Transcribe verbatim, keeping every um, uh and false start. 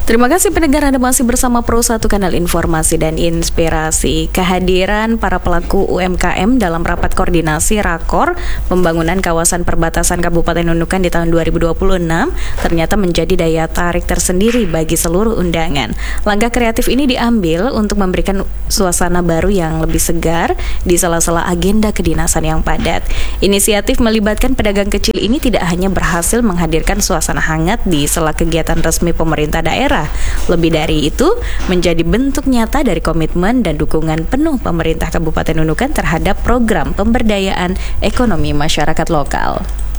Terima kasih pendengar, Anda masih bersama Pro satu Kanal Informasi dan Inspirasi. Kehadiran para pelaku U M K M dalam rapat koordinasi Rakor pembangunan kawasan perbatasan Kabupaten Nunukan di tahun dua ribu dua puluh enam ternyata menjadi daya tarik tersendiri bagi seluruh undangan. Langkah kreatif ini diambil untuk memberikan suasana baru yang lebih segar di sela-sela agenda kedinasan yang padat. Inisiatif melibatkan pedagang kecil ini tidak hanya berhasil menghadirkan suasana hangat di sela kegiatan resmi pemerintah daerah. Lebih dari itu, menjadi bentuk nyata dari komitmen dan dukungan penuh pemerintah Kabupaten Nunukan terhadap program pemberdayaan ekonomi masyarakat lokal.